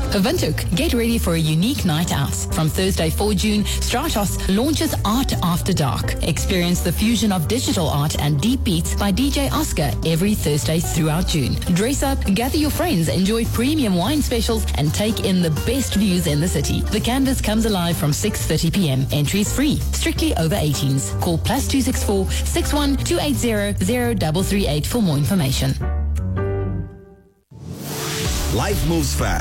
Windhoek, get ready for a unique night out. From Thursday 4 June, Stratos launches Art After Dark. Experience the fusion of digital art and deep beats by DJ Oscar every Thursday throughout June. Dress up, gather your friends, enjoy premium wine specials, and take in the best views in the city. The canvas comes alive from 6:30 p.m. Entry is free. Strictly over 18s. Call +264 61 280 0338 for more information. Life moves fast.